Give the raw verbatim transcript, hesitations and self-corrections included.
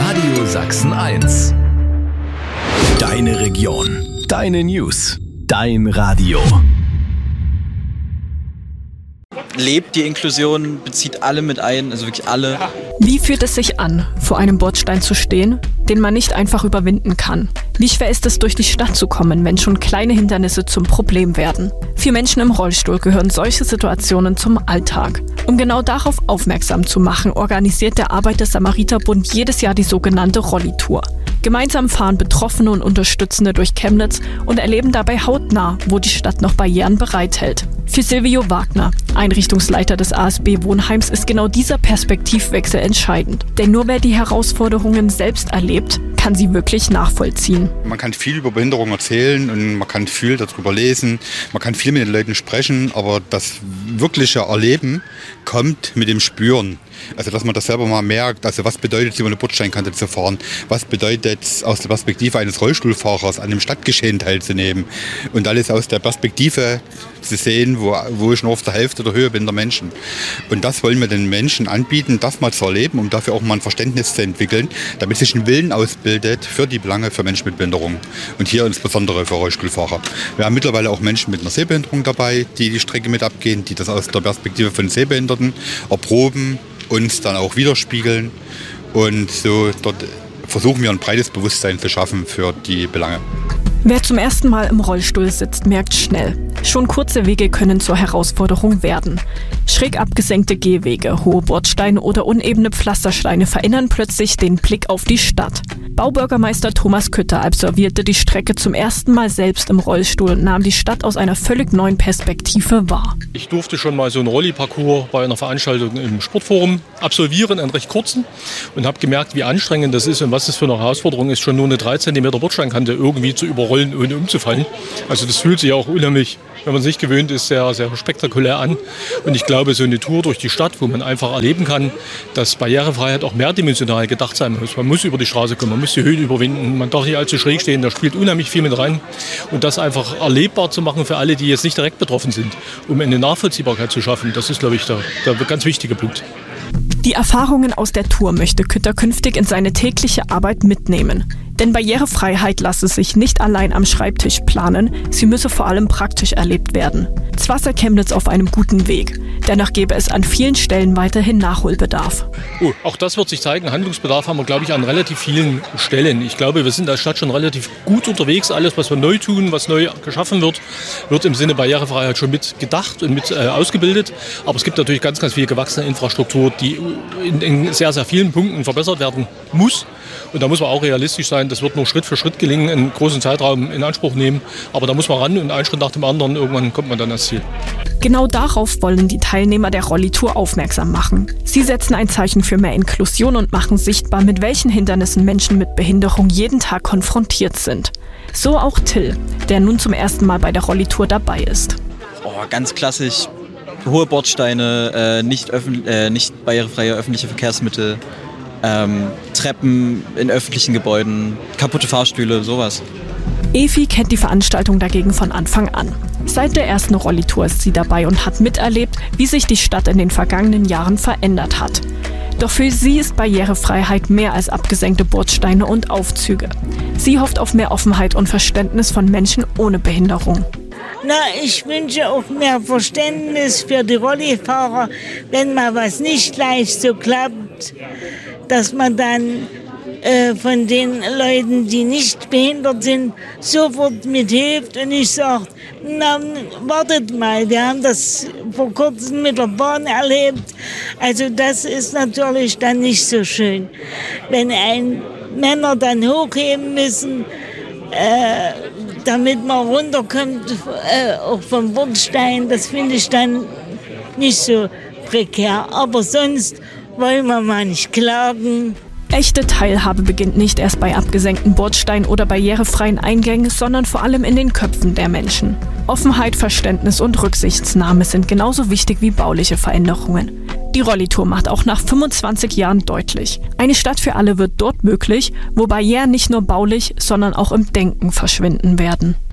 Radio Sachsen eins. Deine Region. Deine News. Dein Radio. Lebt die Inklusion, bezieht alle mit ein, also wirklich alle. Wie fühlt es sich an, vor einem Bordstein zu stehen, den man nicht einfach überwinden kann? Wie schwer ist es, durch die Stadt zu kommen, wenn schon kleine Hindernisse zum Problem werden? Für Menschen im Rollstuhl gehören solche Situationen zum Alltag. Um genau darauf aufmerksam zu machen, organisiert der Arbeiter-Samariter-Bund jedes Jahr die sogenannte Rollitour. Gemeinsam fahren Betroffene und Unterstützende durch Chemnitz und erleben dabei hautnah, wo die Stadt noch Barrieren bereithält. Für Silvio Wagner, Einrichtungsleiter des A S B-Wohnheims, ist genau dieser Perspektivwechsel entscheidend. Denn nur wer die Herausforderungen selbst erlebt, kann sie wirklich nachvollziehen. Man kann viel über Behinderung erzählen und man kann viel darüber lesen, man kann viel mit den Leuten sprechen, aber das wirkliche Erleben kommt mit dem Spüren. Also dass man das selber mal merkt, also was bedeutet es, über eine Bordsteinkante zu fahren, was bedeutet es aus der Perspektive eines Rollstuhlfahrers an dem Stadtgeschehen teilzunehmen und alles aus der Perspektive zu sehen, wo, wo ich nur auf der Hälfte der Höhe bin der Menschen. Und das wollen wir den Menschen anbieten, das mal zu erleben, um dafür auch mal ein Verständnis zu entwickeln, damit sich ein Willen ausbildet für die Belange für Menschen mit Behinderung und hier insbesondere für Rollstuhlfahrer. Wir haben mittlerweile auch Menschen mit einer Sehbehinderung dabei, die die Strecke mit abgehen, die das aus der Perspektive von Sehbehinderten erproben, uns dann auch widerspiegeln und so dort versuchen wir ein breites Bewusstsein zu schaffen für die Belange. Wer zum ersten Mal im Rollstuhl sitzt, merkt schnell, schon kurze Wege können zur Herausforderung werden. Schräg abgesenkte Gehwege, hohe Bordsteine oder unebene Pflastersteine verändern plötzlich den Blick auf die Stadt. Baubürgermeister Thomas Kütter absolvierte die Strecke zum ersten Mal selbst im Rollstuhl und nahm die Stadt aus einer völlig neuen Perspektive wahr. Ich durfte schon mal so einen Rolli-Parcours bei einer Veranstaltung im Sportforum absolvieren, einen recht kurzen, und habe gemerkt, wie anstrengend das ist und was das für eine Herausforderung ist, schon nur eine drei Zentimeter Bordsteinkante irgendwie zu überrollen, ohne umzufallen. Also das fühlt sich auch unheimlich, wenn man es nicht gewöhnt ist, sehr, sehr spektakulär an. Und ich glaube, so eine Tour durch die Stadt, wo man einfach erleben kann, dass Barrierefreiheit auch mehrdimensional gedacht sein muss. Man muss über die Straße kommen, man muss die Höhen überwinden, man darf nicht allzu schräg stehen, da spielt unheimlich viel mit rein. Und das einfach erlebbar zu machen für alle, die jetzt nicht direkt betroffen sind, um eine Nachvollziehbarkeit zu schaffen, das ist, glaube ich, der, der ganz wichtige Punkt. Die Erfahrungen aus der Tour möchte Kütter künftig in seine tägliche Arbeit mitnehmen. Denn Barrierefreiheit lasse sich nicht allein am Schreibtisch planen, sie müsse vor allem praktisch erlebt werden. Zwar sei Chemnitz auf einem guten Weg, dennoch gäbe es an vielen Stellen weiterhin Nachholbedarf. Oh, auch das wird sich zeigen. Handlungsbedarf haben wir, glaube ich, an relativ vielen Stellen. Ich glaube, wir sind als Stadt schon relativ gut unterwegs. Alles, was wir neu tun, was neu geschaffen wird, wird im Sinne Barrierefreiheit schon mit gedacht und mit äh, ausgebildet. Aber es gibt natürlich ganz, ganz viel gewachsene Infrastruktur, die in, in sehr, sehr vielen Punkten verbessert werden muss. Und da muss man auch realistisch sein, das wird nur Schritt für Schritt gelingen, einen großen Zeitraum in Anspruch nehmen. Aber da muss man ran und einen Schritt nach dem anderen, irgendwann kommt man dann ans Ziel. Genau darauf wollen die Teilnehmer der Rollitour aufmerksam machen. Sie setzen ein Zeichen für mehr Inklusion und machen sichtbar, mit welchen Hindernissen Menschen mit Behinderung jeden Tag konfrontiert sind. So auch Till, der nun zum ersten Mal bei der Rollitour dabei ist. Oh, ganz klassisch. Hohe Bordsteine, äh, nicht, öffn- äh, nicht barrierefreie öffentliche Verkehrsmittel, ähm, Treppen in öffentlichen Gebäuden, kaputte Fahrstühle, sowas. Evi kennt die Veranstaltung dagegen von Anfang an. Seit der ersten Rollitour ist sie dabei und hat miterlebt, wie sich die Stadt in den vergangenen Jahren verändert hat. Doch für sie ist Barrierefreiheit mehr als abgesenkte Bordsteine und Aufzüge. Sie hofft auf mehr Offenheit und Verständnis von Menschen ohne Behinderung. Na, ich wünsche auch mehr Verständnis für die Rollifahrer, wenn mal was nicht gleich so klappt, dass man dann äh, von den Leuten, die nicht behindert sind, sofort mithilft und nicht sagt, na, wartet mal, wir haben das vor kurzem mit der Bahn erlebt. Also das ist natürlich dann nicht so schön, wenn ein Männer dann hochheben müssen, äh, damit man runterkommt, äh, auch vom Bordstein. Das finde ich dann nicht so prekär. Aber sonst wollen wir mal nicht klagen. Echte Teilhabe beginnt nicht erst bei abgesenkten Bordsteinen oder barrierefreien Eingängen, sondern vor allem in den Köpfen der Menschen. Offenheit, Verständnis und Rücksichtnahme sind genauso wichtig wie bauliche Veränderungen. Die Rollitour macht auch nach fünfundzwanzig Jahren deutlich: Eine Stadt für alle wird dort möglich, wo Barrieren nicht nur baulich, sondern auch im Denken verschwinden werden.